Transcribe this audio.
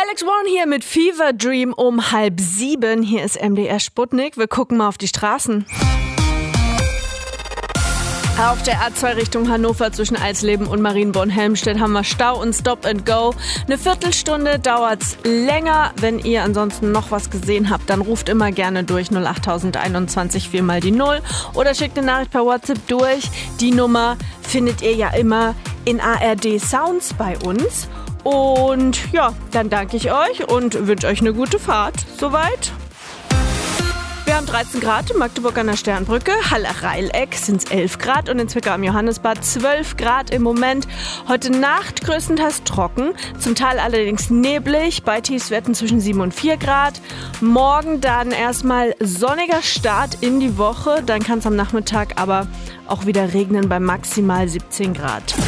Alex Warren hier mit Fever Dream um 6:30. Hier ist MDR Sputnik. Wir gucken mal auf die Straßen. Auf der A2 Richtung Hannover zwischen Eisleben und Marienborn-Helmstedt haben wir Stau und Stop and Go. Eine Viertelstunde dauert's länger. Wenn ihr ansonsten noch was gesehen habt, dann ruft immer gerne durch 08021 4 mal die 0 oder schickt eine Nachricht per WhatsApp durch. Die Nummer findet ihr ja immer in ARD Sounds bei uns. Und ja, dann danke ich euch und wünsche euch eine gute Fahrt. Soweit. Wir haben 13 Grad in Magdeburg an der Sternbrücke, Haller-Reileck sind es 11 Grad und in Zwickau am Johannesbad 12 Grad im Moment. Heute Nacht größtenteils trocken, zum Teil allerdings neblig, bei Tiefstwerten zwischen 7 und 4 Grad. Morgen dann erstmal sonniger Start in die Woche, dann kann es am Nachmittag aber auch wieder regnen bei maximal 17 Grad.